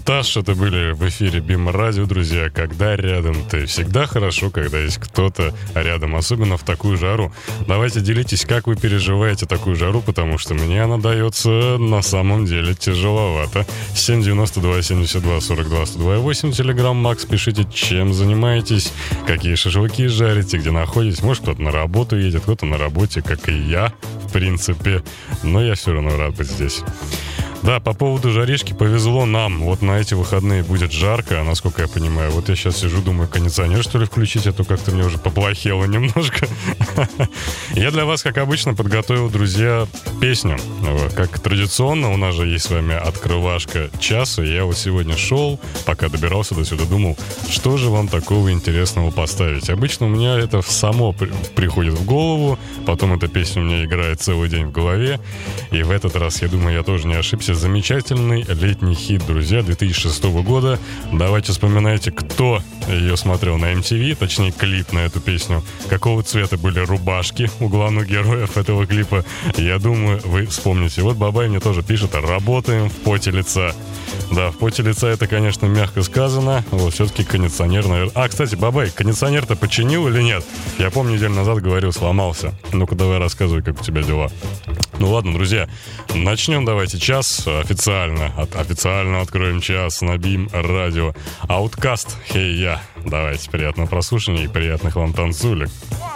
Монтаж, это были в эфире Бим Радио, друзья. Когда рядом ты, всегда хорошо, когда есть кто-то рядом, особенно в такую жару. Давайте делитесь, как вы переживаете такую жару, потому что мне она дается на самом деле тяжеловато. 792-72-42-102-8, Телеграм, Макс, пишите, чем занимаетесь, какие шашлыки жарите, где находитесь. Может, кто-то на работу едет, кто-то на работе, как и я, в принципе. Но я все равно рад быть здесь. Да, по поводу жаришки, повезло нам. Вот на эти выходные будет жарко, насколько я понимаю. Вот я сейчас сижу, думаю, кондиционер, что ли, включить, а то как-то мне уже поплохело немножко. Я для вас, как обычно, подготовил, друзья, песню. Как традиционно, у нас же есть с вами открывашка часа. Я вот сегодня шел, пока добирался до сюда, думал, что же вам такого интересного поставить. Обычно у меня это само приходит в голову, потом эта песня у меня играет целый день в голове. И в этот раз, я думаю, я тоже не ошибся. Замечательный летний хит, друзья, 2006 года. Давайте вспоминайте, кто ее смотрел на MTV, точнее клип на эту песню. Какого цвета были рубашки у главных героев этого клипа. Я думаю, вы вспомните. Вот Бабай мне тоже пишет: работаем в поте лица. Да, в поте лица это, конечно, мягко сказано. Вот все-таки кондиционер, наверное... А, кстати, Бабай, кондиционер-то починил или нет? Я помню, неделю назад говорил, сломался. Ну-ка, давай рассказывай, как у тебя дела. Ну ладно, друзья, начнем давайте час официально. Официально откроем час на Бим Радио. Ауткаст, хей я. Давайте, приятного прослушивания и приятных вам танцулек.